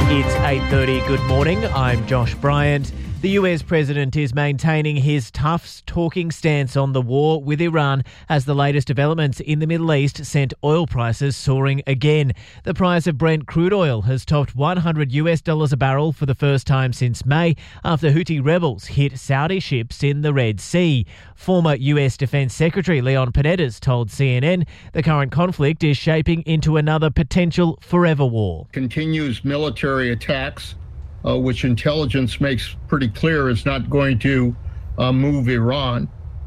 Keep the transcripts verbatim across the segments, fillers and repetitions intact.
It's eight thirty. Good morning. I'm Josh Bryant. The U S president is maintaining his tough talking stance on the war with Iran as the latest developments in the Middle East sent oil prices soaring again. The price of Brent crude oil has topped one hundred US dollars a barrel for the first time since May after Houthi rebels hit Saudi ships in the Red Sea. Former U S Defense Secretary Leon Panettiere told C N N the current conflict is shaping into another potential forever war. Continues military attacks, Uh, which intelligence makes pretty clear is not going to uh, move Iran.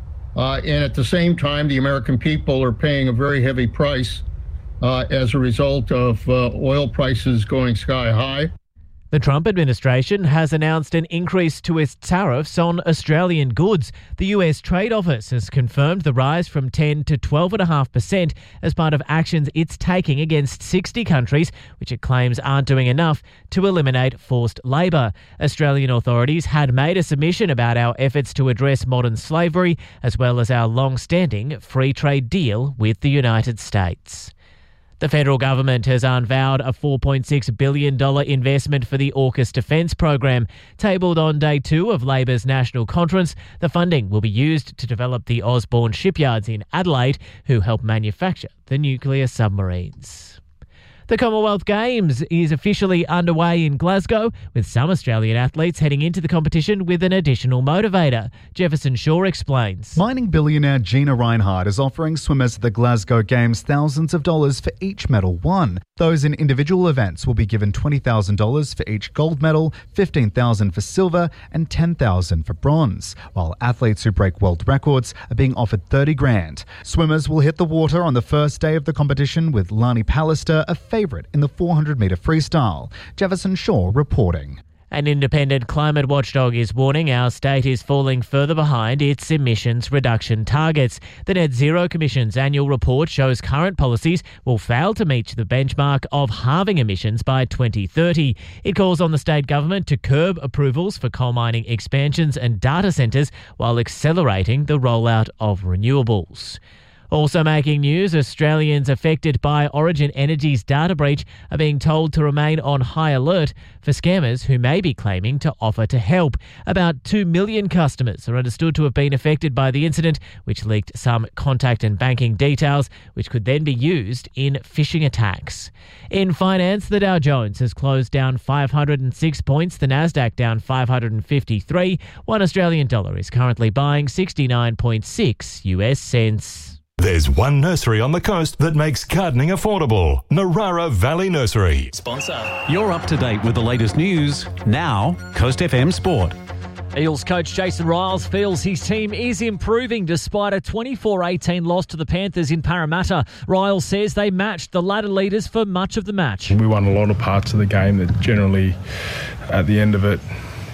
Uh, and at the same time, the American people are paying a very heavy price uh, as a result of uh, oil prices going sky high. The Trump administration has announced an increase to its tariffs on Australian goods. The U S Trade Office has confirmed the rise from ten to twelve point five percent as part of actions it's taking against sixty countries, which it claims aren't doing enough to eliminate forced labour. Australian authorities had made a submission about our efforts to address modern slavery, as well as our long-standing free trade deal with the United States. The federal government has unveiled a four point six billion dollars investment for the AUKUS defence program. Tabled on day two of Labor's National Conference, the funding will be used to develop the Osborne shipyards in Adelaide, who help manufacture the nuclear submarines. The Commonwealth Games is officially underway in Glasgow, with some Australian athletes heading into the competition with an additional motivator. Jefferson Shaw explains. Mining billionaire Gina Rinehart is offering swimmers at the Glasgow Games thousands of dollars for each medal won. Those in individual events will be given twenty thousand dollars for each gold medal, fifteen thousand dollars for silver and ten thousand dollars for bronze, while athletes who break world records are being offered thirty grand. Swimmers will hit the water on the first day of the competition, with Lani Pallister a favourite in the four hundred metre freestyle. Jefferson Shaw reporting. An independent climate watchdog is warning our state is falling further behind its emissions reduction targets. The Net Zero Commission's annual report shows current policies will fail to meet the benchmark of halving emissions by twenty thirty. It calls on the state government to curb approvals for coal mining expansions and data centres while accelerating the rollout of renewables. Also making news, Australians affected by Origin Energy's data breach are being told to remain on high alert for scammers who may be claiming to offer to help. About two million customers are understood to have been affected by the incident, which leaked some contact and banking details, which could then be used in phishing attacks. In finance, the Dow Jones has closed down five hundred six points, the Nasdaq down five hundred fifty-three. One Australian dollar is currently buying sixty-nine point six US cents. There's one nursery on the coast that makes gardening affordable. Narara Valley Nursery. Sponsor. You're up to date with the latest news. Now, Coast F M Sport. Eels coach Jason Riles feels his team is improving despite a twenty-four eighteen loss to the Panthers in Parramatta. Riles says they matched the ladder leaders for much of the match. We won a lot of parts of the game that generally, at the end of it,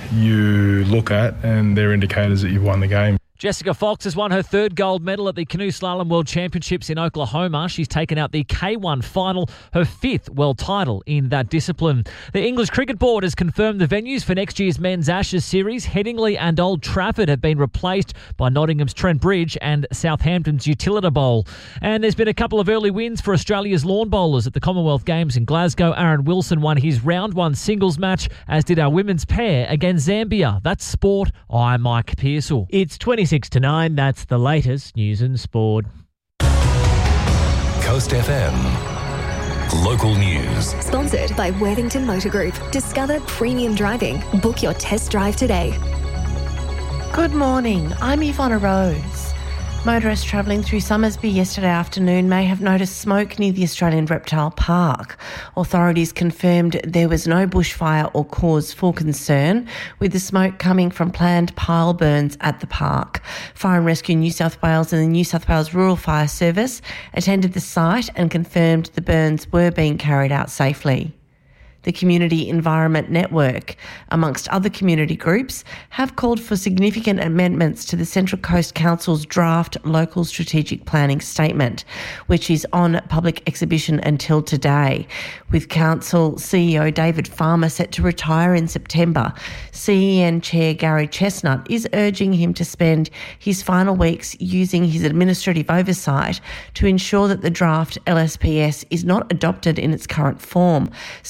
you look at and they're indicators that you've won the game. Jessica Fox has won her third gold medal at the Canoe Slalom World Championships in Oklahoma. She's taken out the K one final, her fifth world title in that discipline. The English Cricket Board has confirmed the venues for next year's Men's Ashes series. Headingley and Old Trafford have been replaced by Nottingham's Trent Bridge and Southampton's Utilita Bowl. And there's been a couple of early wins for Australia's lawn bowlers at the Commonwealth Games in Glasgow. Aaron Wilson won his round one singles match, as did our women's pair against Zambia. That's sport. I'm Mike Pearsall. It's twenty-six to nine. That's the latest news and sport. Coast F M. Local news. Sponsored by Worthington Motor Group. Discover premium driving. Book your test drive today. Good morning. I'm Ivana Rose. Motorists travelling through Summersby yesterday afternoon may have noticed smoke near the Australian Reptile Park. Authorities confirmed there was no bushfire or cause for concern, with the smoke coming from planned pile burns at the park. Fire and Rescue New South Wales and the New South Wales Rural Fire Service attended the site and confirmed the burns were being carried out safely. The Community Environment Network, amongst other community groups, have called for significant amendments to the Central Coast Council's draft Local Strategic Planning Statement, which is on public exhibition until today. With Council C E O David Farmer set to retire in September, C E N Chair Gary Chestnut is urging him to spend his final weeks using his administrative oversight to ensure that the draft L S P S is not adopted in its current form, saying the problem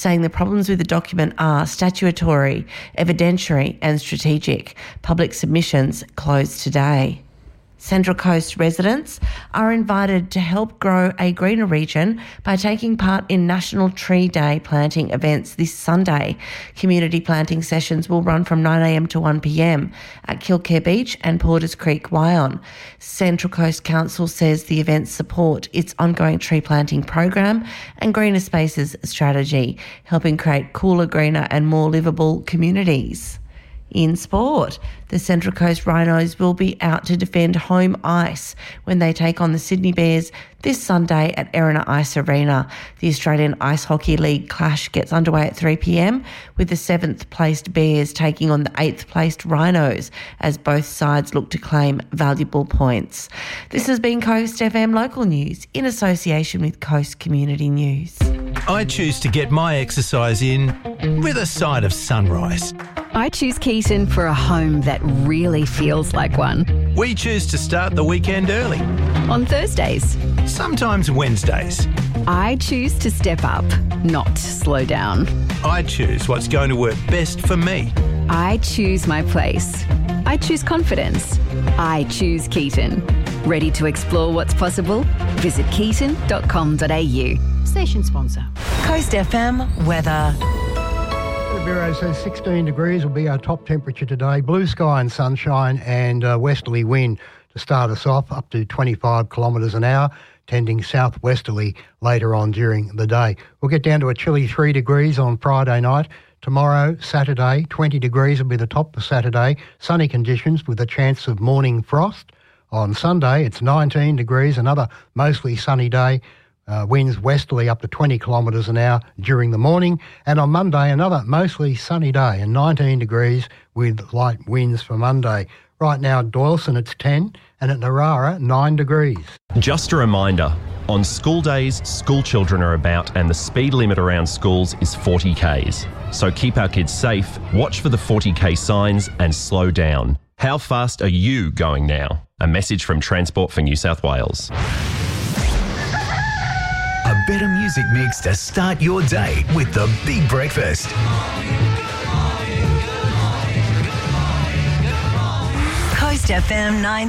problems with the document are statutory, evidentiary and strategic. Public submissions close today. Central Coast residents are invited to help grow a greener region by taking part in National Tree Day planting events this Sunday. Community planting sessions will run from nine a m to one p m at Kilcare Beach and Porters Creek, Wyong. Central Coast Council says the events support its ongoing tree planting program and Greener Spaces strategy, helping create cooler, greener and more livable communities. In sport, the Central Coast Rhinos will be out to defend home ice when they take on the Sydney Bears this Sunday at Erina Ice Arena. The Australian Ice Hockey League clash gets underway at three p m with the seventh placed Bears taking on the eighth placed Rhinos as both sides look to claim valuable points. This has been Coast F M Local News in association with Coast Community News. I choose to get my exercise in with a side of sunrise. I choose Keaton for a home that really feels like one. We choose to start the weekend early. On Thursdays. Sometimes Wednesdays. I choose to step up, not slow down. I choose what's going to work best for me. I choose my place. I choose confidence. I choose Keaton. Ready to explore what's possible? Visit keaton dot com dot a u. Station sponsor. Coast F M weather. The Bureau says sixteen degrees will be our top temperature today. Blue sky and sunshine and uh, westerly wind to start us off, up to twenty-five kilometres an hour, tending southwesterly later on during the day. We'll get down to a chilly three degrees on Friday night. Tomorrow, Saturday, twenty degrees will be the top for Saturday. Sunny conditions with a chance of morning frost. On Sunday, it's nineteen degrees, another mostly sunny day. Uh, winds westerly up to twenty kilometres an hour during the morning. And on Monday, another mostly sunny day and nineteen degrees with light winds for Monday. Right now at Doyleson, it's ten, and at Narara, nine degrees. Just a reminder, on school days, school children are about and the speed limit around schools is forty kays. So keep our kids safe, watch for the forty k signs and slow down. How fast are you going now? A message from Transport for New South Wales. A better music mix to start your day with the Big Breakfast. Coast F M nine